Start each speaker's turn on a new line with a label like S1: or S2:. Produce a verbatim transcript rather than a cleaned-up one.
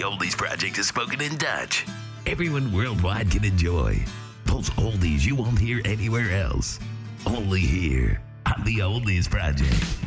S1: Oldies Project is spoken in Dutch. Everyone worldwide can enjoy. Those oldies you won't hear anywhere else. Only here on the Oldies Project.